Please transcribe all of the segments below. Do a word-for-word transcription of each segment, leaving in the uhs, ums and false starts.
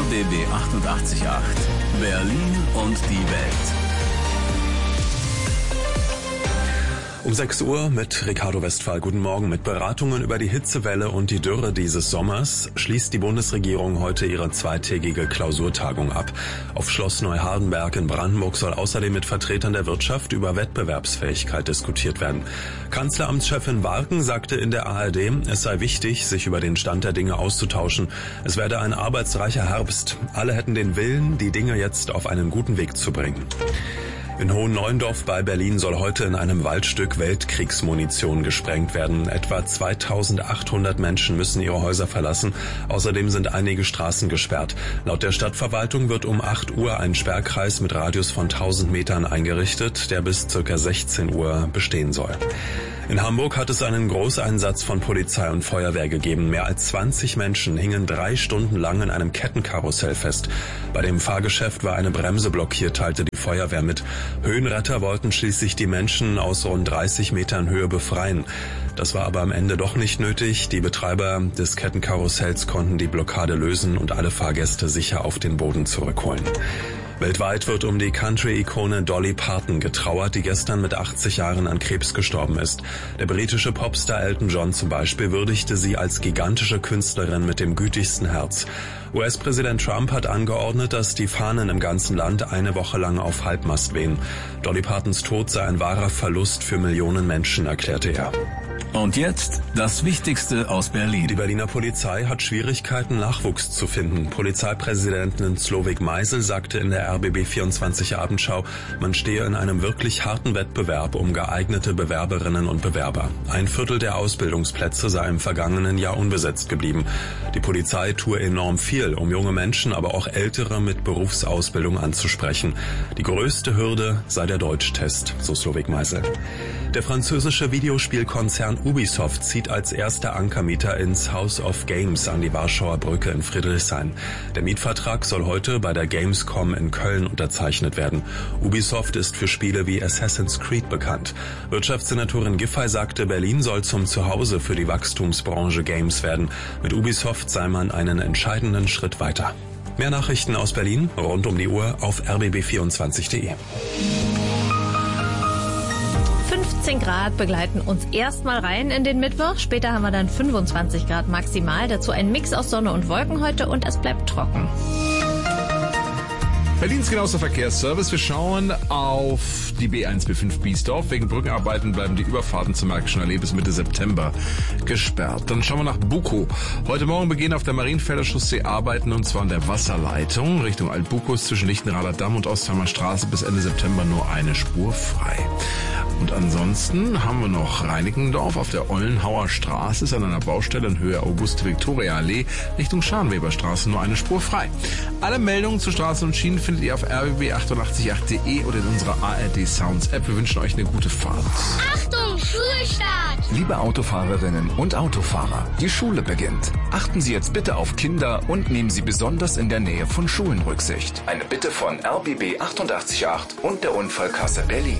B B achtundachtzig Komma acht. Berlin und die Welt. Um sechs Uhr mit Ricardo Westphal. Guten Morgen. Mit Beratungen über die Hitzewelle und die Dürre dieses Sommers schließt die Bundesregierung heute ihre zweitägige Klausurtagung ab. Auf Schloss Neuhardenberg in Brandenburg soll außerdem mit Vertretern der Wirtschaft über Wettbewerbsfähigkeit diskutiert werden. Kanzleramtschefin Warken sagte in der A R D, es sei wichtig, sich über den Stand der Dinge auszutauschen. Es werde ein arbeitsreicher Herbst. Alle hätten den Willen, die Dinge jetzt auf einen guten Weg zu bringen. In Hohenneuendorf bei Berlin soll heute in einem Waldstück Weltkriegsmunition gesprengt werden. Etwa zweitausendachthundert Menschen müssen ihre Häuser verlassen. Außerdem sind einige Straßen gesperrt. Laut der Stadtverwaltung wird um acht Uhr ein Sperrkreis mit Radius von tausend Metern eingerichtet, der bis ca. sechzehn Uhr bestehen soll. In Hamburg hat es einen Großeinsatz von Polizei und Feuerwehr gegeben. Mehr als zwanzig Menschen hingen drei Stunden lang in einem Kettenkarussell fest. Bei dem Fahrgeschäft war eine Bremse blockiert, teilte die Feuerwehr mit. Höhenretter wollten schließlich die Menschen aus rund dreißig Metern Höhe befreien. Das war aber am Ende doch nicht nötig. Die Betreiber des Kettenkarussells konnten die Blockade lösen und alle Fahrgäste sicher auf den Boden zurückholen. Weltweit wird um die Country-Ikone Dolly Parton getrauert, die gestern mit achtzig Jahren an Krebs gestorben ist. Der britische Popstar Elton John zum Beispiel würdigte sie als gigantische Künstlerin mit dem gütigsten Herz. U S-Präsident Trump hat angeordnet, dass die Fahnen im ganzen Land eine Woche lang auf Halbmast wehen. Dolly Partons Tod sei ein wahrer Verlust für Millionen Menschen, erklärte er. Und jetzt das Wichtigste aus Berlin. Die Berliner Polizei hat Schwierigkeiten, Nachwuchs zu finden. Polizeipräsidentin Slowik Meisel sagte in der R B B vierundzwanzig Abendschau, man stehe in einem wirklich harten Wettbewerb um geeignete Bewerberinnen und Bewerber. Ein Viertel der Ausbildungsplätze sei im vergangenen Jahr unbesetzt geblieben. Die Polizei tue enorm viel, um junge Menschen, aber auch Ältere mit Berufsausbildung anzusprechen. Die größte Hürde sei der Deutschtest, so Slowik Meisel. Der französische Videospielkonzern Ubisoft zieht als erster Ankermieter ins House of Games an die Warschauer Brücke in Friedrichshain. Der Mietvertrag soll heute bei der Gamescom in Köln unterzeichnet werden. Ubisoft ist für Spiele wie Assassin's Creed bekannt. Wirtschaftssenatorin Giffey sagte, Berlin soll zum Zuhause für die Wachstumsbranche Games werden. Mit Ubisoft sei man einen entscheidenden Schritt weiter. Mehr Nachrichten aus Berlin rund um die Uhr auf r b b vierundzwanzig punkt de. fünfzehn Grad begleiten uns erstmal rein in den Mittwoch. Später haben wir dann fünfundzwanzig Grad maximal. Dazu ein Mix aus Sonne und Wolken heute und es bleibt trocken. Berlins genauester Verkehrsservice. Wir schauen auf die B eins B fünf Biesdorf. Wegen Brückenarbeiten bleiben die Überfahrten zum Märkischen Allee bis Mitte September gesperrt. Dann schauen wir nach Bukow. Heute Morgen beginnen auf der Marienfelder Chaussee Arbeiten und zwar an der Wasserleitung. Richtung Alt-Bukow ist zwischen Lichtenrader Damm und Ostheimer Straße bis Ende September nur eine Spur frei. Und ansonsten haben wir noch Reinickendorf auf der Ollenhauer Straße, ist an einer Baustelle in Höhe Auguste-Victoria-Allee Richtung Scharnweberstraße nur eine Spur frei. Alle Meldungen zu Straßen und Schienen findet ihr auf r b b achtundachtzig Punkt acht punkt de oder in unserer A R D Sounds App. Wir wünschen euch eine gute Fahrt. Achtung, Schulstart! Liebe Autofahrerinnen und Autofahrer, die Schule beginnt. Achten Sie jetzt bitte auf Kinder und nehmen Sie besonders in der Nähe von Schulen Rücksicht. Eine Bitte von R B B achtundachtzig Punkt acht und der Unfallkasse Berlin.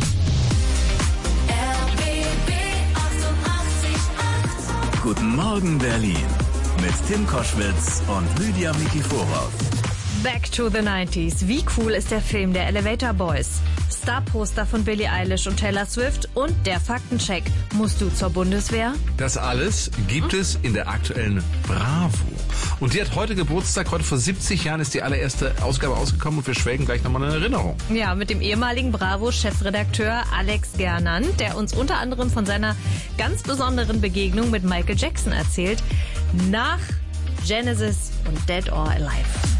Guten Morgen Berlin mit Tim Koschwitz und Lydia Mikiforov. Back to the nineties. Wie cool ist der Film der Elevator Boys? Star-Poster von Billie Eilish und Taylor Swift und der Faktencheck. Musst du zur Bundeswehr? Das alles gibt es in der aktuellen Bravo. Und die hat heute Geburtstag. Heute vor siebzig Jahren ist die allererste Ausgabe ausgekommen und wir schwelgen gleich nochmal in Erinnerung. Ja, mit dem ehemaligen Bravo-Chefredakteur Alex Gernand, der uns unter anderem von seiner ganz besonderen Begegnung mit Michael Jackson erzählt. Nach Genesis und Dead or Alive.